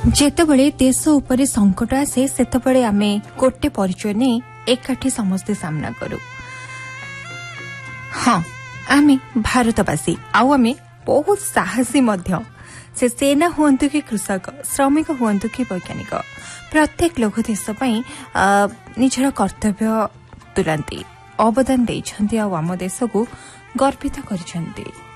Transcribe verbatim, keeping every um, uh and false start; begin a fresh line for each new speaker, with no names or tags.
जेतेबेले देश उपरे संकट आसे सेतेबेले आमे गोटे परिचय नै एकाठी समस्ते सामना करू। हाँ आमे भारतवासी आउ आमे बहुत साहसी मध्य से सेना हुअन्तु कि कृषक श्रमिक हुअन्तु कि वैज्ञानिक प्रत्येक लोक देश पई निजर कर्तव्य तुलांती अवदान देइछन्ती आ आम देश को गर्वित करिछन्ती।